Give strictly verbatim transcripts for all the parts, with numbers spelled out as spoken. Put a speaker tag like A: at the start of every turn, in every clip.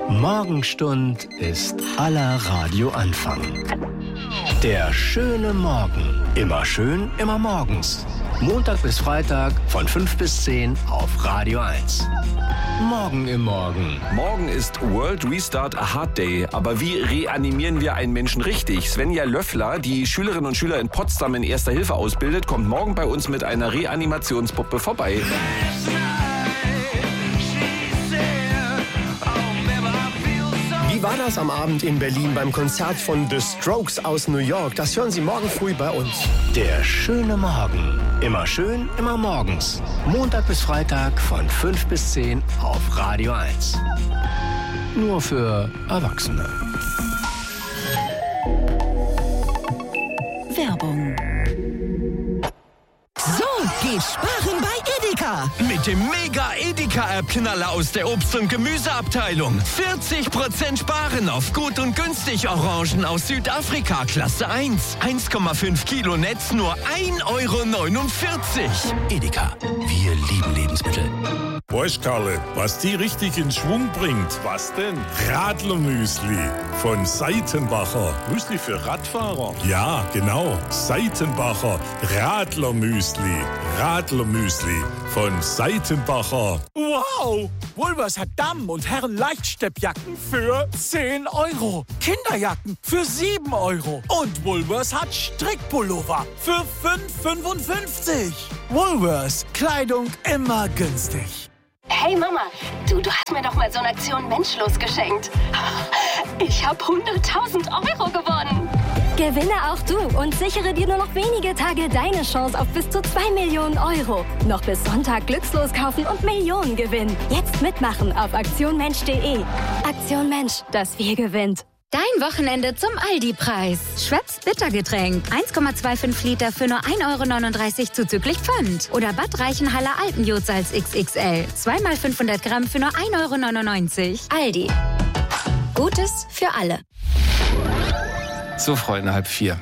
A: Morgenstund ist aller Radioanfang. Der schöne Morgen. Immer schön, immer morgens. Montag bis Freitag von fünf bis zehn auf Radio eins. Morgen im Morgen.
B: Morgen ist World Restart Heart Day. Aber wie reanimieren wir einen Menschen richtig? Svenja Löffler, die Schülerinnen und Schüler in Potsdam in Erster Hilfe ausbildet, kommt morgen bei uns mit einer Reanimationspuppe vorbei.
C: Wie war das am Abend in Berlin beim Konzert von The Strokes aus New York? Das hören Sie morgen früh bei uns.
A: Der schöne Morgen. Immer schön, immer morgens. Montag bis Freitag von fünf bis zehn auf Radio eins. Nur für Erwachsene.
D: Werbung. So geht Sparen bei Edeka.
E: Mit dem Mega-Edeka-App-Knaller aus der Obst- und Gemüseabteilung. vierzig Prozent Sparen auf Gut und Günstig Orangen aus Südafrika, Klasse eins. eins Komma fünf Kilo Netz, nur ein Euro neunundvierzig.
A: Edeka, wir lieben Lebensmittel.
F: Weißt Karle, was die richtig in Schwung bringt? Was denn? Radlermüsli von Seitenbacher. Müsli für Radfahrer? Ja, genau. Seitenbacher Radlermüsli. Radlermüsli von Seitenbacher.
G: Wow! Woolworths hat Damen- und Herren-Leichtsteppjacken für zehn Euro. Kinderjacken für sieben Euro. Und Woolworths hat Strickpullover für fünf Euro fünfundfünfzig. Woolworths. Kleidung immer günstig.
H: Hey Mama, du, du hast mir doch mal so eine Aktion Menschlos geschenkt. Ich habe hunderttausend Euro gewonnen.
I: Gewinne auch du und sichere dir nur noch wenige Tage deine Chance auf bis zu zwei Millionen Euro. Noch bis Sonntag glückslos kaufen und Millionen gewinnen. Jetzt mitmachen auf aktionmensch punkt de. Aktion Mensch, das Wir gewinnt.
J: Dein Wochenende zum Aldi-Preis. Schweppes Bittergetränk. eins Komma fünfundzwanzig Liter für nur ein Euro neununddreißig zuzüglich Pfand. Oder Bad Reichenhaller Alpenjodsalz X X L. zwei mal fünfhundert Gramm für nur ein Euro neunundneunzig. Aldi. Gutes für alle.
B: So, Freunde, halb vier.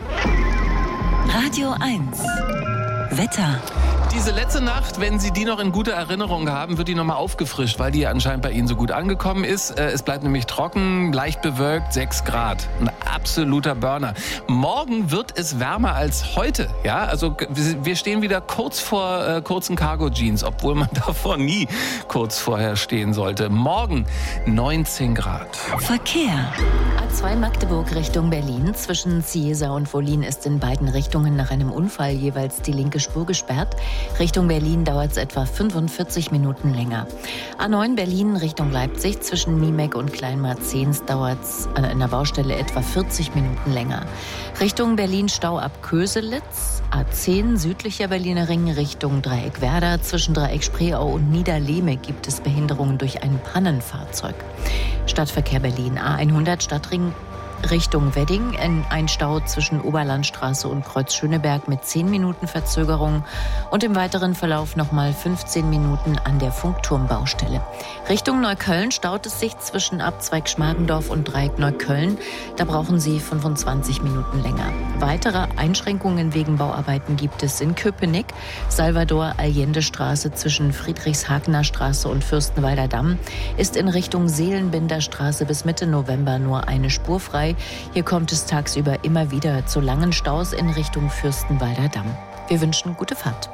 D: Radio eins. Wetter.
E: Diese letzte Nacht, wenn Sie die noch in guter Erinnerung haben, wird die nochmal aufgefrischt, weil die anscheinend bei Ihnen so gut angekommen ist. Es bleibt nämlich trocken, leicht bewölkt, sechs Grad. Ein absoluter Burner. Morgen wird es wärmer als heute. Ja, also wir stehen wieder kurz vor äh, kurzen Cargo-Jeans, obwohl man davor nie kurz vorher stehen sollte. Morgen neunzehn Grad.
D: Verkehr.
K: A zwei Magdeburg Richtung Berlin. Zwischen Ziesar und Wollin ist in beiden Richtungen nach einem Unfall jeweils die linke Spur gesperrt. Richtung Berlin dauert es etwa fünfundvierzig Minuten länger. A neun Berlin Richtung Leipzig. Zwischen Niemek und Kleinmarzens dauert es an einer Baustelle etwa vierzig Minuten länger. Richtung Berlin Stau ab Köselitz. A zehn südlicher Berliner Ring Richtung Dreieck Werder. Zwischen Dreieck Spreeau und Niederlehme gibt es Behinderungen durch ein Pannenfahrzeug. Stadtverkehr Berlin. A hundert Stadtring Richtung Wedding in ein Stau zwischen Oberlandstraße und Kreuz Schöneberg mit zehn Minuten Verzögerung und im weiteren Verlauf nochmal fünfzehn Minuten an der Funkturmbaustelle. Richtung Neukölln staut es sich zwischen Abzweig Schmargendorf und Dreieck Neukölln. Da brauchen Sie fünfundzwanzig Minuten länger. Weitere Einschränkungen wegen Bauarbeiten gibt es in Köpenick, Salvador-Allende-Straße zwischen Friedrichshagener Straße und Fürstenwalder Damm ist in Richtung Seelenbinder Straße bis Mitte November nur eine Spur frei. Hier kommt es tagsüber immer wieder zu langen Staus in Richtung Fürstenwalder Damm. Wir wünschen gute Fahrt.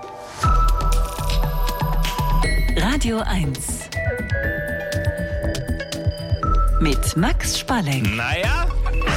D: Radio eins. Mit Max Spalleck.
E: Naja,